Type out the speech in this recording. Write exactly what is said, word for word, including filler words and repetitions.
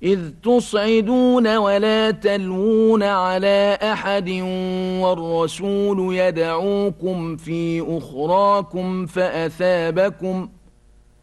إذ تصعدون ولا تلوون على أحد والرسول يدعوكم في أخراكم فأثابكم